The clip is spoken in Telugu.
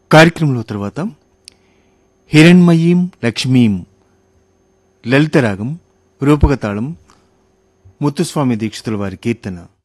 కార్యక్రమంలో తర్వాత హిరణ్మయీం లక్ష్మీం లలితరాగం రూపకతాళం ముత్తుస్వామి దీక్షితుల వారి కీర్తన.